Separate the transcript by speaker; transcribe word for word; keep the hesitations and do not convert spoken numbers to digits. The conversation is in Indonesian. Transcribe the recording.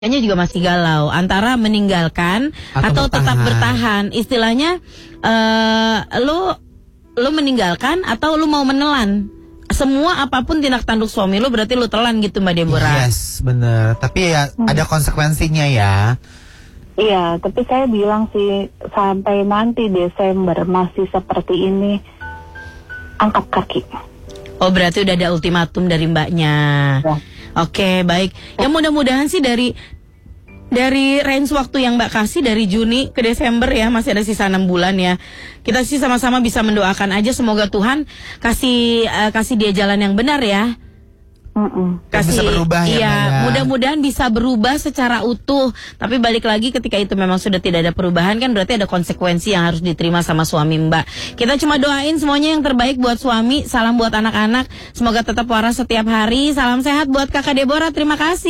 Speaker 1: Kayaknya juga masih galau antara meninggalkan atau, atau tetap bertahan. Istilahnya uh, lu lu meninggalkan atau lu mau menelan. Semua apapun tindak tanduk suami lu berarti lu telan gitu Mbak Deborah.
Speaker 2: Yes, bener. Tapi ya hmm. ada konsekuensinya ya.
Speaker 3: Iya, tapi saya bilang sih sampai nanti Desember masih seperti ini, angkat kaki.
Speaker 1: Oh, berarti udah ada ultimatum dari mbaknya. Ya. Oke, baik. Ya mudah-mudahan sih dari dari range waktu yang Mbak kasih dari Juni ke Desember ya, masih ada sisa enam bulan ya. Kita sih sama-sama bisa mendoakan aja semoga Tuhan kasih uh, kasih dia jalan yang benar ya.
Speaker 3: Mm-mm.
Speaker 1: Kasih,
Speaker 2: bisa berubah ya,
Speaker 1: iya, mudah-mudahan bisa berubah secara utuh. Tapi balik lagi ketika itu memang sudah tidak ada perubahan kan berarti ada konsekuensi yang harus diterima sama suami Mbak. Kita cuma doain semuanya yang terbaik buat suami. Salam buat anak-anak. Semoga tetap waras setiap hari. Salam sehat buat Kakak Deborah. Terima kasih.